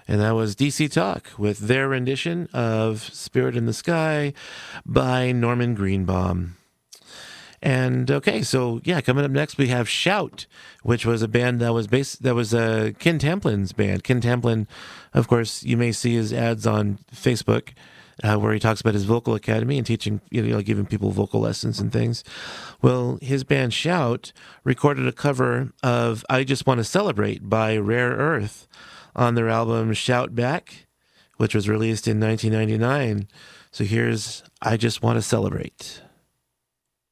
And that was DC Talk with their rendition of Spirit in the Sky by Norman Greenbaum. And okay, so yeah, coming up next we have Shout, which was a band that was Ken Tamplin's band. Ken Tamplin, of course, you may see his ads on Facebook, where he talks about his vocal academy and teaching, giving people vocal lessons and things. Well, his band Shout recorded a cover of "I Just Want to Celebrate" by Rare Earth on their album Shout Back, which was released in 1999. So here's "I Just Want to Celebrate."